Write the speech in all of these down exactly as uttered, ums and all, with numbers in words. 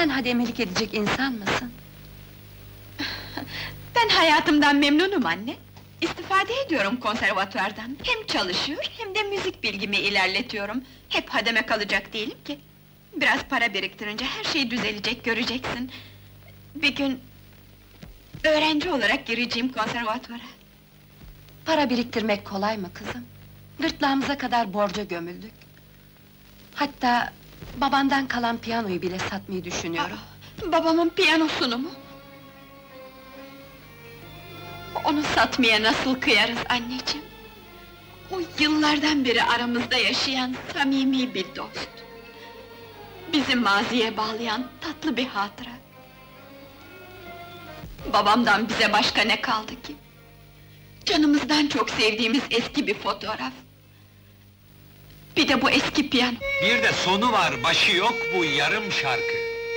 Sen hademelik edecek insan mısın? Ben hayatımdan memnunum anne. İstifade ediyorum konservatuvardan. Hem çalışıyor, hem de müzik bilgimi ilerletiyorum. Hep hademe kalacak değilim ki. Biraz para biriktirince her şey düzelecek, göreceksin. Bir gün... öğrenci olarak gireceğim konservatuvara. Para biriktirmek kolay mı kızım? Gırtlağımıza kadar borca gömüldük. Hatta babandan kalan piyanoyu bile satmayı düşünüyorum. Aa, babamın piyanosunu mu? Onu satmaya nasıl kıyarız anneciğim? O yıllardan beri aramızda yaşayan samimi bir dost. Bizi maziye bağlayan tatlı bir hatıra. Babamdan bize başka ne kaldı ki? Canımızdan çok sevdiğimiz eski bir fotoğraf. Bir de bu eski piyano. Bir de sonu var, başı yok bu yarım şarkı.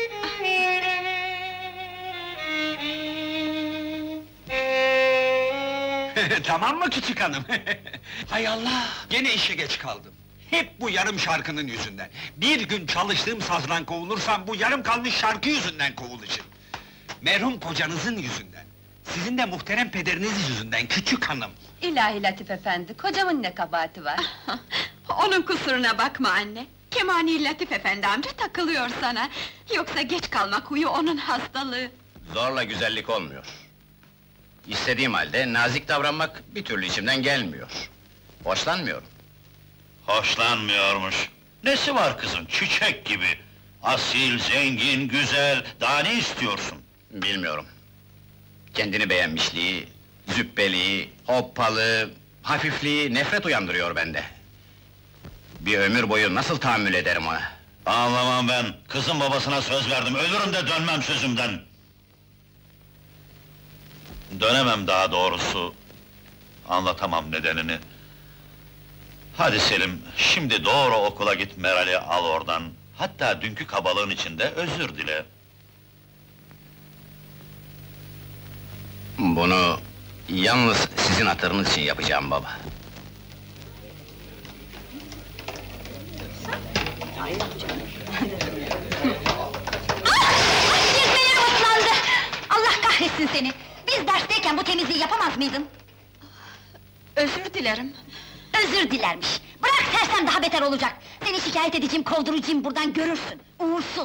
Tamam mı küçük hanım? Hay Allah! Gene işe geç kaldım. Hep bu yarım şarkının yüzünden. Bir gün çalıştığım sazdan kovulursam, bu yarım kalmış şarkı yüzünden kovulacağım. Merhum kocanızın yüzünden. Sizin de muhterem pederiniz yüzünden küçük hanım. İlahi Latif efendi, kocamın ne kabahati var? Onun kusuruna bakma anne. Kemani Latif efendi amca takılıyor sana. Yoksa geç kalmak huyu onun hastalığı. Zorla güzellik olmuyor. İstediğim halde nazik davranmak bir türlü içimden gelmiyor. Hoşlanmıyorum. Hoşlanmıyormuş. Nesi var kızın, çiçek gibi? Asil, zengin, güzel, daha ne istiyorsun? Bilmiyorum. Kendini beğenmişliği, züppeliği, hoppalı, hafifliği nefret uyandırıyor bende. Bir ömür boyu nasıl tahammül ederim ona? Anlamam ben, kızın babasına söz verdim, ölürüm de dönmem sözümden! Dönemem daha doğrusu, anlatamam nedenini. Hadi Selim, şimdi doğru okula git, Meral'i al oradan. Hatta dünkü kabalığın için de özür dile. Bunu yalnız sizin hatırınız için yapacağım baba. Dizmeleri ıslandı! Allah kahretsin seni! Biz dersteyken bu temizliği yapamaz mıydın? Özür dilerim. Özür dilermiş! Bırak sersem daha beter olacak! Seni şikayet edeceğim, kovduracağım buradan, görürsün! Uğursuz!